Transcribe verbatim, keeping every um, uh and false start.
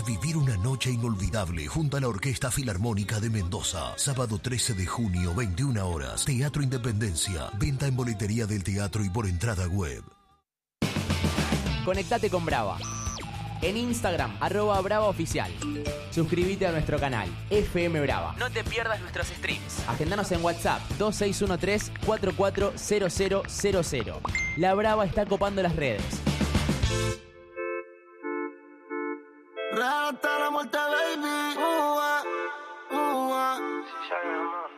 Vivir una noche inolvidable junto a la Orquesta Filarmónica de Mendoza. Sábado trece de junio, veintiuna horas. Teatro Independencia. Venta en boletería del teatro y por entrada web. Conectate con Brava. En Instagram, arroba Brava Oficial. Suscríbete a nuestro canal, F M Brava. No te pierdas nuestros streams. Agendanos en WhatsApp, dos seis uno tres, cuatro cuatro cero cero cero cero. La Brava está copando las redes. Real hasta la muerte, baby. Uh, uh, uh.